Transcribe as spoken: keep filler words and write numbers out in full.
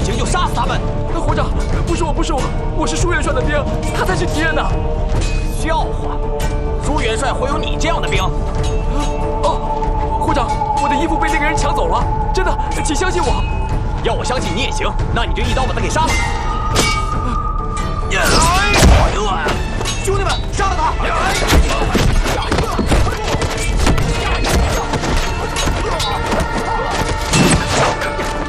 行就杀死他们。 伙长，不是我，不是我，我是舒元帅的兵，他才是敌人呢。 笑话，朱元帅会有你这样的兵？ 哦，伙长，我的衣服被那个人抢走了，真的，请相信我。 要我相信你也行，那你就一刀把他给杀了。 哎